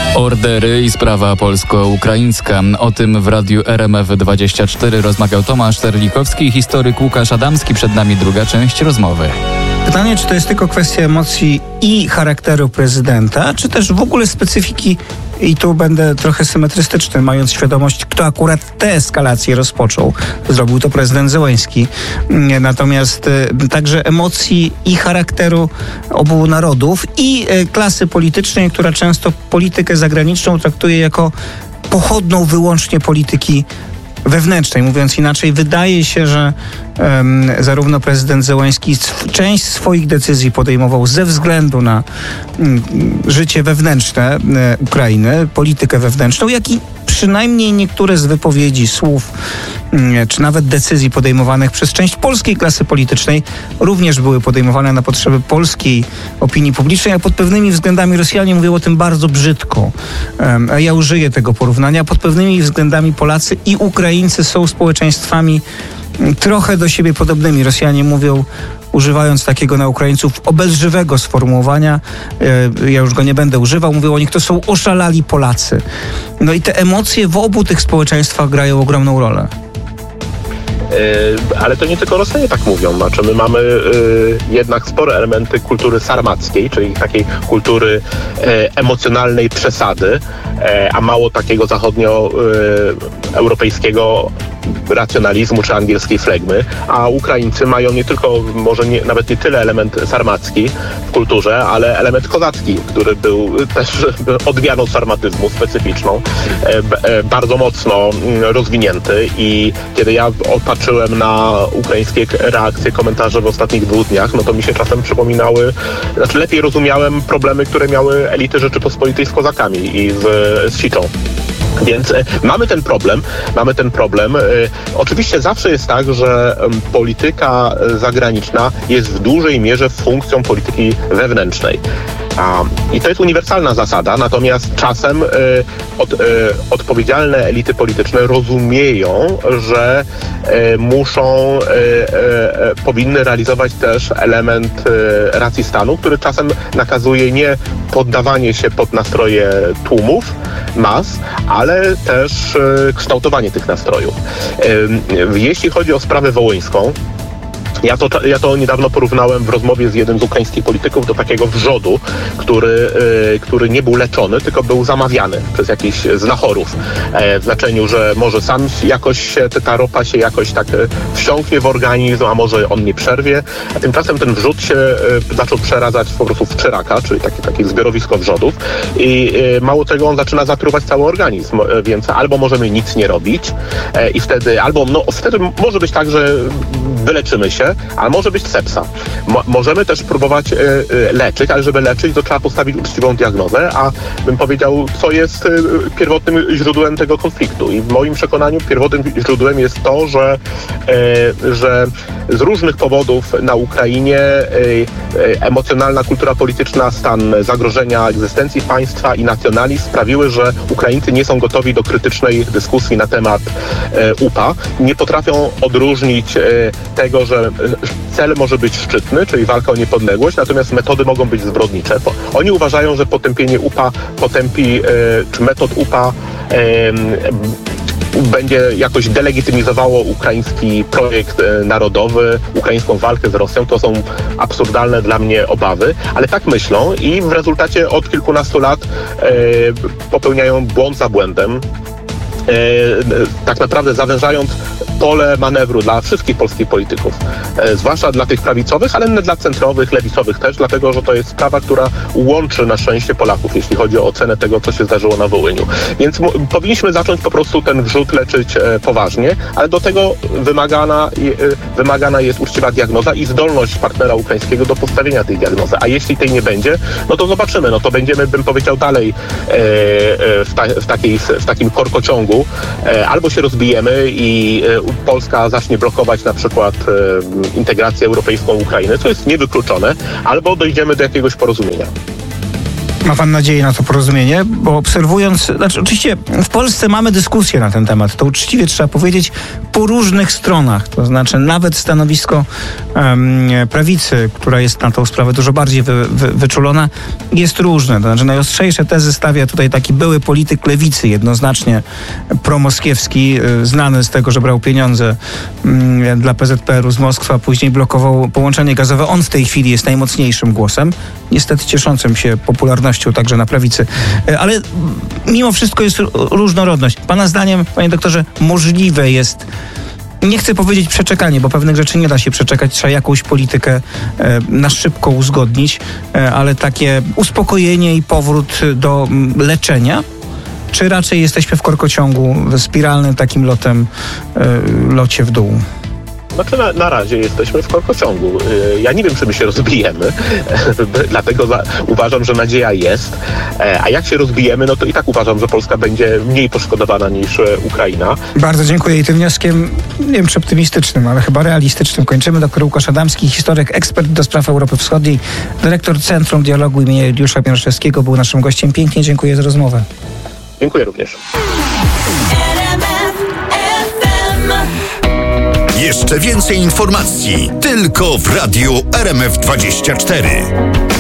Ordery i sprawa polsko-ukraińska. O tym w radiu RMF24 rozmawiał Tomasz Terlikowski, historyk Łukasz Adamski. Przed nami druga część rozmowy. Pytanie, czy to jest tylko kwestia emocji i charakteru prezydenta, czy też w ogóle specyfiki, i tu będę trochę symetrystyczny, mając świadomość, kto akurat tę eskalację rozpoczął. Zrobił to prezydent Zełenski. Natomiast także emocji i charakteru obu narodów i klasy politycznej, która często politykę zagraniczną traktuje jako pochodną wyłącznie polityki wewnętrznej. Mówiąc inaczej, wydaje się, że zarówno prezydent Zełenski część swoich decyzji podejmował ze względu na życie wewnętrzne Ukrainy, politykę wewnętrzną, jak i przynajmniej niektóre z wypowiedzi, słów, czy nawet decyzji podejmowanych przez część polskiej klasy politycznej również były podejmowane na potrzeby polskiej opinii publicznej, a pod pewnymi względami Rosjanie mówią o tym bardzo brzydko. A ja użyję tego porównania. Pod pewnymi względami Polacy i Ukraińcy są społeczeństwami trochę do siebie podobnymi. Rosjanie mówią, używając takiego na Ukraińców obelżywego sformułowania, ja już go nie będę używał, mówią o nich, to są oszalali Polacy. No i te emocje w obu tych społeczeństwach grają ogromną rolę. Ale to nie tylko Rosjanie tak mówią. Znaczy my mamy jednak spore elementy kultury sarmackiej, czyli takiej kultury emocjonalnej przesady, a mało takiego zachodnioeuropejskiego racjonalizmu czy angielskiej flegmy, a Ukraińcy mają nie tylko, nawet nie tyle element sarmacki w kulturze, ale element kozacki, który był też odmianą sarmatyzmu specyficzną, bardzo mocno rozwinięty. I kiedy ja patrzyłem na ukraińskie reakcje, komentarze w ostatnich 2 dniach, no to mi się czasem przypominały, lepiej rozumiałem problemy, które miały elity Rzeczypospolitej z kozakami i z siczą. Więc mamy ten problem. Oczywiście zawsze jest tak, że polityka zagraniczna jest w dużej mierze funkcją polityki wewnętrznej. I to jest uniwersalna zasada, natomiast czasem odpowiedzialne elity polityczne rozumieją, że powinny realizować też element racji stanu, który czasem nakazuje nie poddawanie się pod nastroje tłumów, mas, ale też kształtowanie tych nastrojów. Jeśli chodzi o sprawę wołyńską, ja to niedawno porównałem w rozmowie z jednym z ukraińskich polityków do takiego wrzodu, który nie był leczony, tylko był zamawiany przez jakichś znachorów. W znaczeniu, że może sam jakoś ta ropa się jakoś tak wsiąknie w organizm, a może on nie przerwie. A tymczasem ten wrzód się zaczął przeradzać po prostu w czyraka, czyli takie zbiorowisko wrzodów. I mało tego, on zaczyna zatruwać cały organizm, więc albo możemy nic nie robić i wtedy może być tak, że wyleczymy się, ale może być sepsa. Możemy też próbować leczyć, ale żeby leczyć, to trzeba postawić uczciwą diagnozę, a bym powiedział, co jest pierwotnym źródłem tego konfliktu. I w moim przekonaniu pierwotnym źródłem jest to, że z różnych powodów na Ukrainie emocjonalna kultura polityczna, stan zagrożenia egzystencji państwa i nacjonalizm sprawiły, że Ukraińcy nie są gotowi do krytycznej dyskusji na temat UPA. Nie potrafią odróżnić tego, że cel może być szczytny, czyli walka o niepodległość, natomiast metody mogą być zbrodnicze. Oni uważają, że potępienie UPA czy metod UPA będzie jakoś delegitymizowało ukraiński projekt narodowy, ukraińską walkę z Rosją. To są absurdalne dla mnie obawy, ale tak myślą i w rezultacie od kilkunastu lat popełniają błąd za błędem. Tak naprawdę zawężając pole manewru dla wszystkich polskich polityków, zwłaszcza dla tych prawicowych, ale dla centrowych, lewicowych też, dlatego że to jest sprawa, która łączy na szczęście Polaków, jeśli chodzi o ocenę tego, co się zdarzyło na Wołyniu. Więc powinniśmy zacząć po prostu ten wrzód leczyć poważnie, ale do tego wymagana jest uczciwa diagnoza i zdolność partnera ukraińskiego do postawienia tej diagnozy. A jeśli tej nie będzie, no to zobaczymy. No to będziemy, bym powiedział, dalej w takim korkociągu. Albo się rozbijemy i Polska zacznie blokować na przykład integrację europejską Ukrainy, co jest niewykluczone, albo dojdziemy do jakiegoś porozumienia. Ma pan nadzieję na to porozumienie? Bo obserwując, oczywiście w Polsce mamy dyskusję na ten temat, to uczciwie trzeba powiedzieć, po różnych stronach. To znaczy nawet stanowisko prawicy, która jest na tą sprawę dużo bardziej wyczulona, jest różne. To znaczy najostrzejsze tezy stawia tutaj taki były polityk lewicy, jednoznacznie promoskiewski, znany z tego, że brał pieniądze dla PZPR-u z Moskwy, a później blokował połączenie gazowe. On w tej chwili jest najmocniejszym głosem, niestety cieszącym się popularnością także na prawicy. Ale mimo wszystko jest różnorodność. Pana zdaniem, panie doktorze, możliwe jest, nie chcę powiedzieć przeczekanie, bo pewnych rzeczy nie da się przeczekać, trzeba jakąś politykę na szybko uzgodnić, ale takie uspokojenie i powrót do leczenia? Czy raczej jesteśmy w korkociągu spiralnym takim locie w dół? Znaczy na razie jesteśmy w korkociągu. Ja nie wiem, czy my się rozbijemy, dlatego uważam, że nadzieja jest. A jak się rozbijemy, no to i tak uważam, że Polska będzie mniej poszkodowana niż Ukraina. Bardzo dziękuję i tym wnioskiem, nie wiem czy optymistycznym, ale chyba realistycznym kończymy. Dr Łukasz Adamski, historyk, ekspert do spraw Europy Wschodniej, dyrektor Centrum Dialogu im. Juliusza Mieroszewskiego, był naszym gościem. Pięknie dziękuję za rozmowę. Dziękuję również. Jeszcze więcej informacji tylko w Radiu RMF24.